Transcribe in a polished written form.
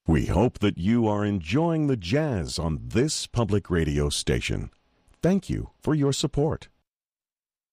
We hope that you are enjoying the jazz on this public radio station. Thank you for your support.